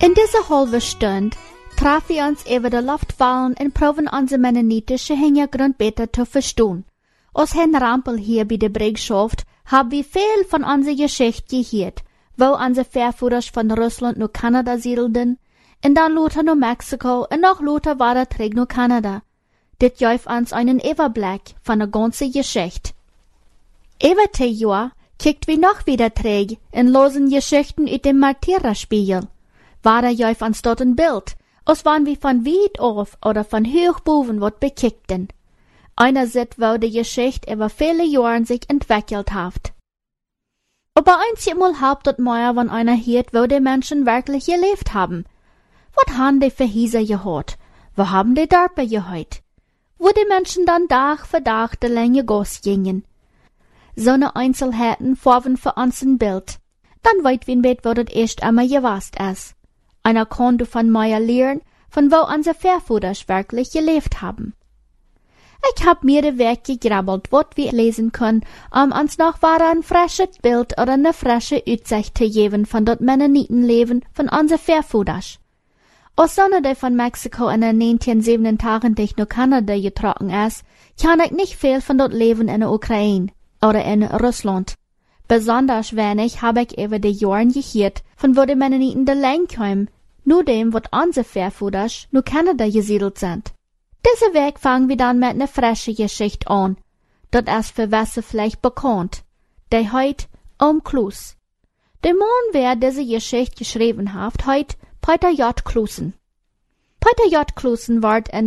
In dieser halben Stunde traf wir uns über die Luftwahlen und proben unsere mennonitische Hintergrund besser zu verstehen. Aus Herrn Rampel hier bei der Bürgschaft haben wir viel von unserer Geschichte gehört, wo unsere Vorfahren von Russland nach Kanada siedelten, und dann Luther nach Mexiko und noch Luther war er zurück nach Kanada. Das gibt uns einen Überblick von der ganzen Geschichte. Über die Jahr kickt wir noch wieder zurück und losen Geschichten aus dem Martyrerspiegel. War er gibt uns dort ein Bild, als wann wir von weit auf oder von hoch boven wat bekickten. Einer sieht, wo die Geschichte über viele Jahre sich entwickelt hat. Aber einmal habt dort mehr, wenn einer hört, wo die Menschen wirklich gelebt haben. Was haben die für Häuser gehört? Wo haben die Dörfer gehört? Wo die Menschen dann Tag für Tag die lange Gasse gingen. So ne Einzelheiten formen für uns ein Bild. Dann weit wir bet, wo das erst einmal gewasst ist. Einer kann du von mir lernen, von wo unsere Vorfahren wirklich gelebt haben. Ich hab mir de Weg gegrabbelt, wat wir lesen können, uns noch ein frisches Bild oder eine frische Aussicht zu geben von dort Mennonitenleben von unsere Vorfahren. Als Sonne, der von Mexiko in den 1987 nach Kanada getroffen ist, kann ich nicht viel von dort Leben in der Ukraine oder in Russland. Besonders wenig habe ich über die Jahre gehört, von wo die Mennoniten de Land kommen, nur dem, wat unsere Vorfahren nach Kanada gesiedelt sind. Diese Weg fangen wir dann mit einer frischen Geschichte an. Das ist für Wasser vielleicht bekannt. Der heut Klus. Der Mann, wer diese Geschichte geschrieben hat, heut Peter J. Klusen. Peter J. Klusen ward in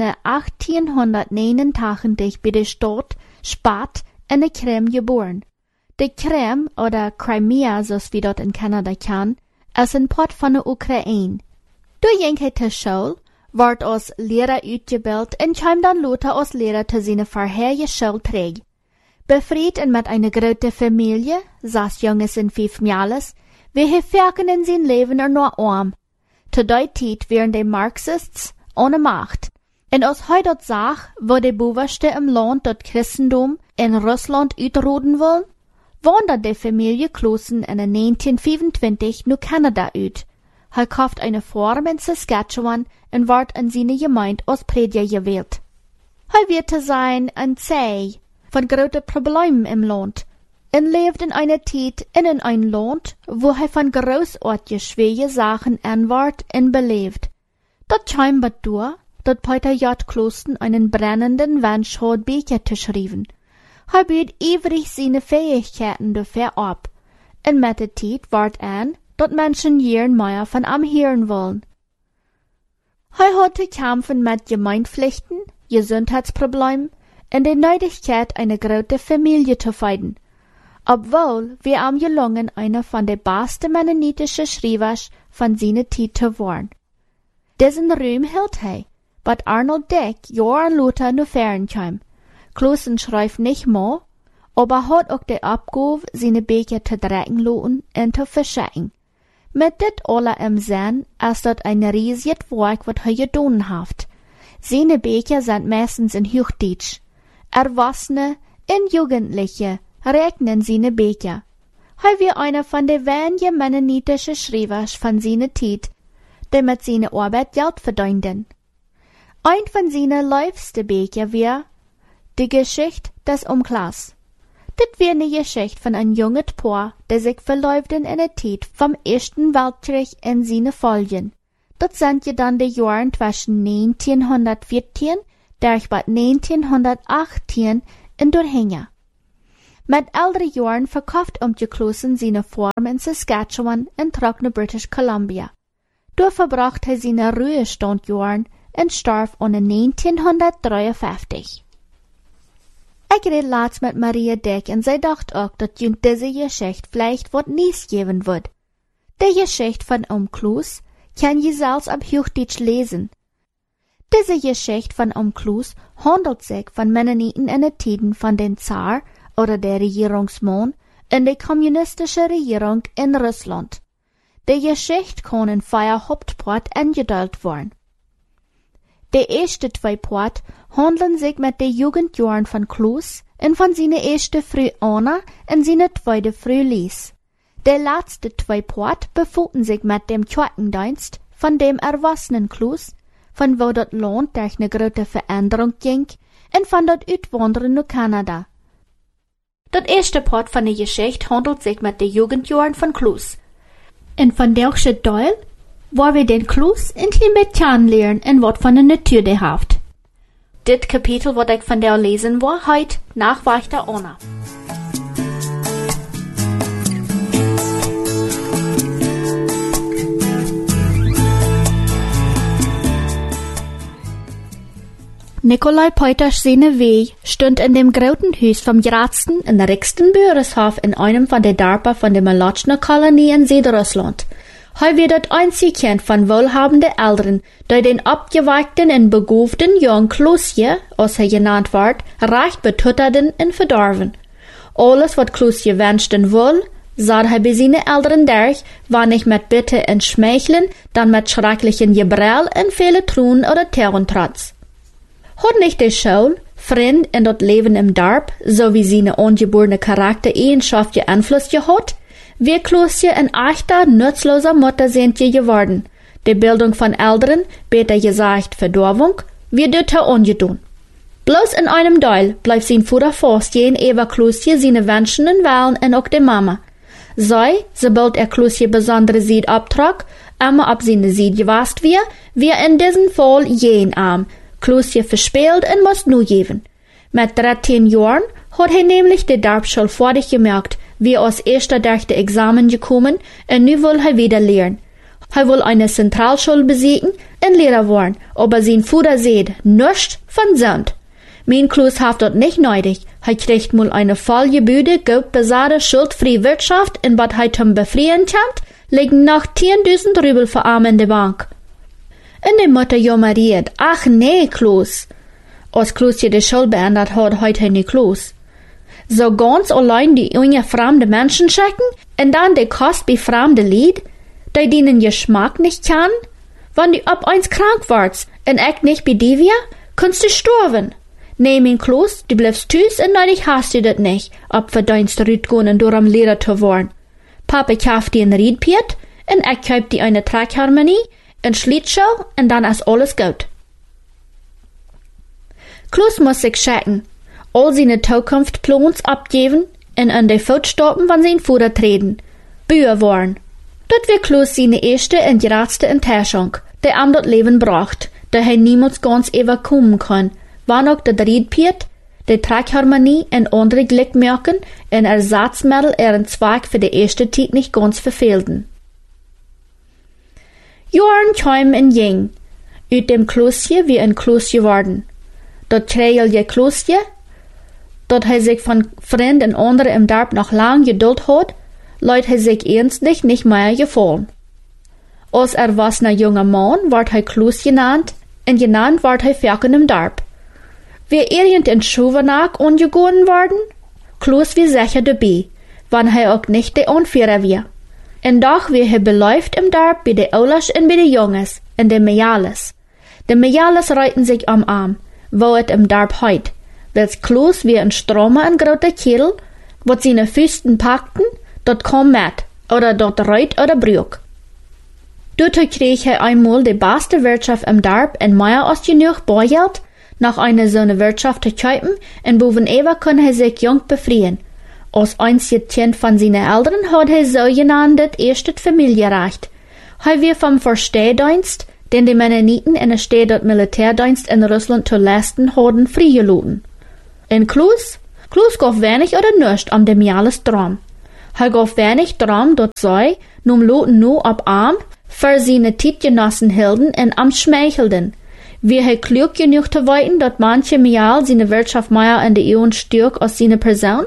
1889 bei der Stadt Spat in der Krim geboren. Die Krim, oder Crimea, so wie dort in Kanada kann, ist ein Part von der Ukraine. Du ging zur Schule, ward als Lehrer ausgebildet und kam dann Luther als Lehrer zu seiner vorherigen Schule träg. Befried und mit einer großen Familie, 6 Jungs und 5 Mädels, wir verfolgen in sein Leben nur arm. Zu der Zeit wären die Marxists ohne Macht. Und als heute dort sagt, wo die Bewusste im Land dort Christentum in Russland ausroden wollen, wandert die Familie Klusen in 1925 nach Kanada aus. Er kauft eine Farm in Saskatchewan und wird in seine Gemeinde als Prediger gewählt. Er wird sein ein Zeh von großen Problemen im Land und lebt in einer Zeit in einem Land, wo er von großartigen schweren Sachen anwart und belebt. Dort scheinbar durch, dass Peter J. Klusen einen brennenden Wunsch hat, Bücher zu schreiben. Er bietet ewig seine Fähigkeiten dafür ab. Und mit der Zeit wird an, dass Menschen jeden mehr von ihm hören wollen. Er hat zu kämpfen mit Gemeindpflichten, Gesundheitsproblemen und der Nötigkeit, eine große Familie zu finden. Obwohl wir ihm gelungen, einer von den besten mennonitischen Schreibers von seiner Zeit zu werden. Diesen Ruhm hält er, was Arnold Dick Johann Luther nur fern kam. Klusen schreibt nicht mehr, aber hat auch die Abgabe, seine Bücher zu drecken lassen und zu verschicken. Mit dit alle im Sinn ist das ein riesiges Werk, was er getan hat. Seine Bücher sind meistens in Hochdeutsch. Erwachsene und Jugendliche regnen seine Bücher. Er war einer von den wenigen mennonitischen Schreibers von seiner Zeit, die mit seiner Arbeit Geld verdienten. Ein von seinen liebsten Büchern war die Geschichte des Klaus. Das war eine Geschichte von einem jungen Paar, der sich verläuften in der Zeit vom Ersten Weltkrieg in seine Folgen. Das sind ja dann die Jahre zwischen 1914 durch 1918 in Durchhänge. Mit älteren Jahren verkauft Klusen seine Farm in Saskatchewan und trug nach British Columbia. Dort verbrachte er seine Ruhestandjahre und starb 1953. Ich red laatst mit Maria Dick und sie dacht auch, dass diese Geschichte vielleicht wat Nies geben wird. Die Geschichte von Klus kann je selbst ab Hochdeutsch lesen. Diese Geschichte von Klus handelt sich von Mennoniten in den Tiden von den Zar oder der Regierungsmann in der kommunistischen Regierung in Russland. Die Geschichte kann in 4 Hauptparts eingeteilt werden. Die ersten 2 Parts handeln sich mit den Jugendjahren von Klus und von seiner ersten Früh Anna und seiner zweiten Früh Lies. Die letzten 2 Parts befassen sich mit dem Kirchendienst von dem erwachsenen Kloos, von wo dat Land durch eine große Veränderung ging, und von dat Uitwanderen naar Kanada. Dat eerste part van de Geschichte handelt sich mit de Jugendjahren von Kloos. En van deze deel, waar we den Kloos een klein beetje aanleren en wat van de natuur de heeft. Dit kapitel wat ik van jou lezen wil, heet Nachwächter Anna. Nikolai Peuters seine Weh stund in dem großen Haus vom grootsten und reichsten Bürgershof in einem von den Dörpern von der Malotschner Kolonie in Südrussland. Hij wird das einzige Kind von wohlhabenden Eltern, die den abgeweigten und beguften jungen Kloosje, als er genannt wird, recht betutterten und verdorven. Alles, was Kloosje wünschten wohl, sah er bei seinen Eltern durch, war nicht mit Bitte und Schmeicheln, dann mit schrecklichen Gebrell und viele Truhen oder Terrentrotz. Hat nicht die Schule, Freund und das Leben im Dorf, so wie seine ungeborene Charaktereigenschaft Einfluss gehabt, wir Kloosje ein echter, nutzloser Mutter sind geworden. Die Bildung von Eltern, besser gesagt Verdorvung, wird dort ungedun. Bloß in einem Teil bleibt sein Vater fast jeden Eva Kloosje seine Wünsche und Wahlen und auch die Mama. Sobald Kloosje besondere Sied abtrag, immer ab seine Sied gewasst wir in diesem Fall jeden arm. Kloosje verspielt und muss nu geben. Mit 13 Jahren hat er nämlich die Dorfschule fertig gemerkt, wie als erster durch die Examen gekommen und nu will er wieder lernen. Er will eine Zentralschule besiegen und Lehrer werden, aber sein Vater sieht nichts von Sand. Mein Kloos hat dort nicht nötig. Er kriegt mal eine vollgebühte, gut besatte, schuldfreie Wirtschaft und was er zum Befrieren kommt, liegen noch 10.000 Rubel für Arme in der Bank. Und die Mutter jammeriert, ach nee, Kloos. Als Kloosje die Schule beendet hat, heute nicht Kloos. So ganz allein die junge fremde Menschen schicken und dann die Kost bei fremde Lied, die den Geschmack nicht kennen? Wenn du ab eins krank wirst und echt nicht bei dir wär, kannst du sterben. Nee, mein Kloos, du bleibst tüß und neulich hast du das nicht, ob verdienst rütgehen und durch am Lehrer zu werden. Papa kauft dir ein Riedpiet und ich kauf dir eine Trackharmonie, ein Schlittschuh und dann ist alles gut. Kloos muss sich checken, all seine Zukunftsplans abgeben und an die Fußstapfen von sein Vater treten. Büher worden. Dort wird Kloos seine erste und geradste Enttäuschung, die ihm das Leben bracht, da er niemals ganz überkommen kann, wann auch der Riedpiet, die Trackharmonie und andere Glückmerken und Ersatzmittel ihren Zweig für die erste Zeit nicht ganz verfehlten. Jahren kamen und ging. Uit dem Kloosje wie ein Kloosje worden. Dat kreelige Kloosje, dat hij sich von Freunden und anderen im Dorf noch lang geduld hat, leut hij sich ernstlich nicht mehr gefallen. Als erwachsener junger Mann ward hij Kloos genannt, und genannt ward hij Ferken im Dorf. Wie irgend in Schuvenach ungegoren worden, Kloos wie sicher dabei, wann hij auch nicht der Anführer war. En doch wie hij beläuft im Dorf bei de Ouders und bei de Jongens, en de Mejales. De Mejales reiten sich am Arm, wo het im Dorf heut, wels Kloos wie ein Stromer en grote Kerl, wat seine Füßen packten, dort kom met, oder dort reit oder brück. Dort krieg hij einmal die beste Wirtschaft im Dorf en mehr als genug Beugeld, nach einer so eine Wirtschaft zu kaufen, en boven Eva kann hij sich jung befrieren. Als einziges Kind von seinen Eltern hat er so genannt das erste Familienrecht. Er wird vom Verstehdienst, den die Mennoniten in der Stadt dort Militärdienst in Russland zu leisten hatten, freigelassen. In Kloos gab wenig oder nichts am dem Jahres drum. Er gab wenig drum, dort sei, num loten nur ab Arm, für seine Tietgenossen hielten und am schmeichelten. Wie er klug genug zu weiten, dort manche Mial seine Wirtschaft mehr in der Eon stärk als seine Person?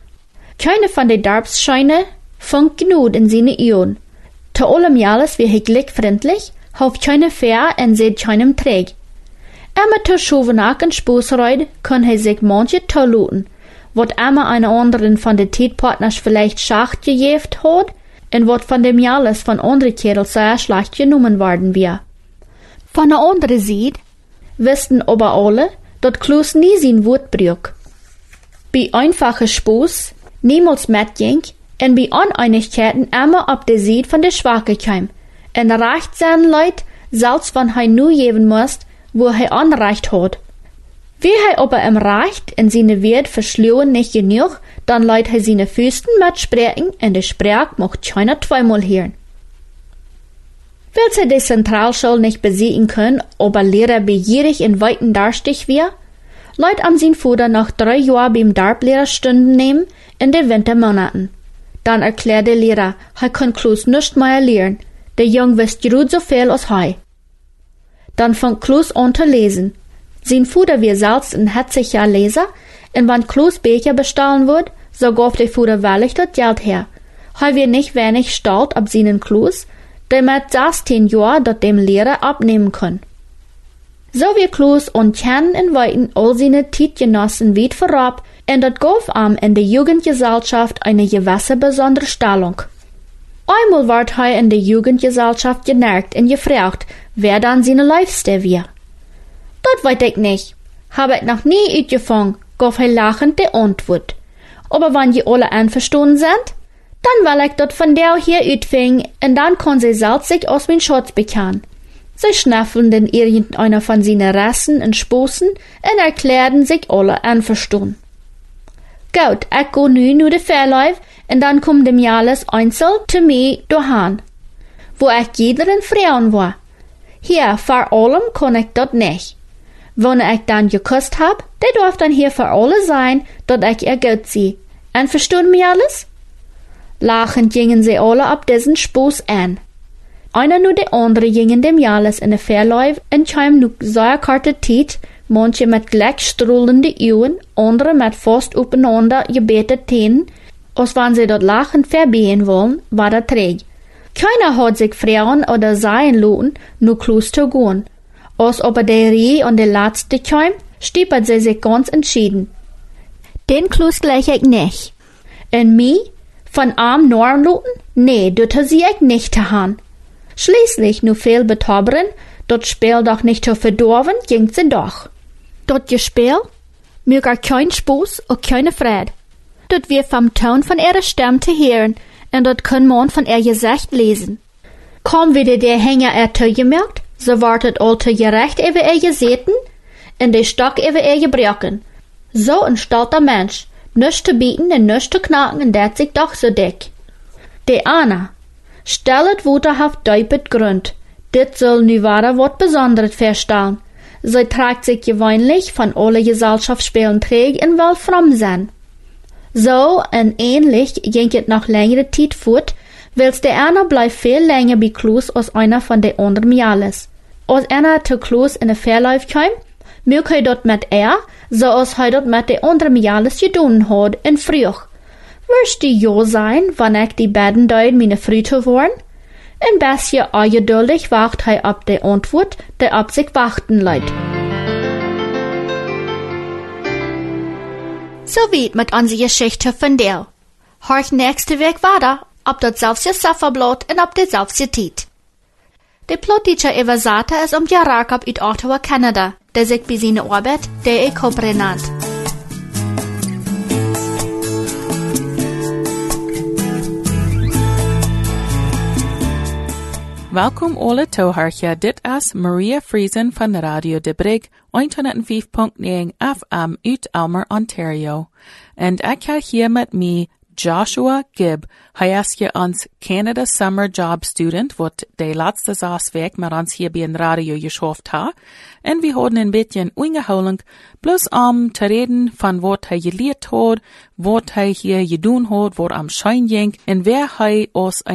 Keine von den Dorfscheine funkt genug in seine Eon. Zu allem Jahres wie er glückfreundlich, hofft keine fair und seht keinem träg. Immer zu Schuvenach und Spußreut kann er sich manche tolluten, wat immer eine anderen von den Tietpartners vielleicht schacht gejeft hat, und wat von dem Jahres von anderen Kerl sehr schlecht genommen worden wär. Von der anderen Seite wussten aber alle, dat Kloos nie sein Wort brück. Bei einfachen Spuß niemals mitging und bei Uneinigkeiten immer auf die Seite von der Schwache kam En reicht zijn Leut, zelfs wenn hij nu geven moest, wo hij anreicht hat. Wie hij aber im reicht en seine Wert verschluwen nicht genug, dann leidt hij seine Füßen mit spreken en de Sprach mocht keiner zweimal hören. Will sie die Zentralschule nicht besiegen können, aber Lehrer begierig in weiten Darstig wir, leidt am sein Vater nach 3 Jahren beim Darblehrer-Stunden nehmen in den Wintermonaten. Dann erklärt der Lehrer, er kann Klaus nicht mehr lernen. Der Jung wisst gut so viel als er. Dann fängt Klaus an zu lesen. Sein Vater wir selbst ein herziger Leser, und wenn Klaus Becher bestahlen wird, so gab der Vater wahrlich das Geld her. Er wird nicht wenig stolz ab seinen Klaus, der mit 16 Jahren dort dem Lehrer abnehmen kann. So wie Klaus und kennen in Weiten all seine Tietgenossen weit vorab, und das gab ihm in der Jugendgesellschaft eine gewisse besondere Stellung. Einmal ward er in der Jugendgesellschaft generkt und gefragt, wer dann seine Liebste wär. Das weiß ich nicht. Hab ich noch nie uitgefangen, gab er lachend die Antwort. Aber wenn die alle einverstanden sind, dann will ich das von der hier uitfingen, und dann kann sie selbst sich aus mein Schatz bekennen. Sie schnaffeln den irgendeiner von seinen Rassen und Sposen und erklärten sich alle einverstanden. Gut, ich go nu de Verlauf, und dann kommt dem Jahres einzeln zu mir daheim, wo ich jederen Frauen war. Hier, vor allem kann ich dat nicht. Wenn ich dann geküsst hab, der darf dann hier für alle sein, dat ich ihr gut sie. Einverstanden mir alles? Lachend gingen sie alle ab diesen Spaß an. Einer nur der andere gingen dem Jahres in der Verlauf und kam nu sehr karte Zeit, manche mit gleich strahlende Augen, andere mit fast aufeinander gebetete Tänen, als wenn sie dort lachend verbehen wollen, war der träg. Keiner hat sich fragen oder sein lassen, nur Klaus zu gehen. Als aber der Reh und der Letzte kam, stiepert sie sich ganz entschieden. Den Klaus gleich ich nicht. Und mich? Von arm Nornluten? Nee, das sie ich nicht getan. Schließlich, nur viel betobberen, dort Spiel doch nicht zu verdorben, ging sie doch. Dort Gespiel? Mir gar kein Spaß und keine Freude. Dort wir vom Ton von ihrer Stimme zu hören, und dort kann man von ihr Gesicht lesen. Kaum wieder der Hänger gemerkt, so wartet all zu gerecht über ihr Geseten, und der Stock über ihr gebrochen. So ein stolzer Mensch, nichts zu bieten und nichts zu knacken, und der sich doch so dick. Der Anna, stellet wuterhaft deupet Grund, dit soll nu wahre wat Besonderes verstellen. Sie trägt sich gewöhnlich von alle Gesellschaftsspielen träg und will fromm sein. So und ähnlich ging es noch längere Zeit fort, weil's der einer bleibt viel länger bei Klaus als einer von den anderen Jahres. Als einer zu Klaus in der Verlauf kam, mög er dort mit so als er dort mit den anderen Jahres gedun hat, und früh. Wirst du ja sein, wenn ich die beiden Deuten meine Früte waren? Ein bisschen ungeduldig wacht er ab der Antwort, der ab sich warten leid. So weit mit unserer Geschichte von der. Horch nächste Weg weiter, ob das selbst Safferblatt und ob das selbst Tiet. Der Plotteacher Evasata ist Jarakab uit Ottawa, Kanada, der sich bei seiner Arbeit der Kobre nannt. Welkom alle toehoortje, dit is Maria Friesen van Radio De Brig, 105.9 FM uit Elmer, Ontario. En ik ga hier met mij Joshua Gibb. Hij is hier ons Canada Summer Job Student, wat de laatste 6 weken met ons hier bij een radio geschaft ha. En we hadden een beetje ingehouden, bloß te reden van wat hij geleerd had, wat hij hier gedaan had, wat am Schein ging, en wer hij als